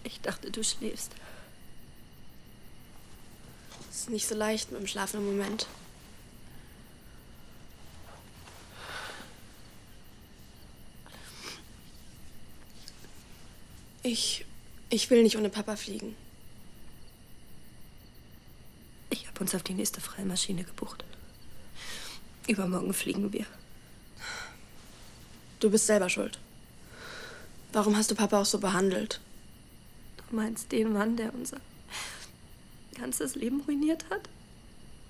Ich dachte, du schläfst. Es ist nicht so leicht mit dem Schlafen im Moment. Ich will nicht ohne Papa fliegen. Ich habe uns auf die nächste freie Maschine gebucht. Übermorgen fliegen wir. Du bist selber schuld. Warum hast du Papa auch so behandelt? Du meinst den Mann, der unser ganzes Leben ruiniert hat?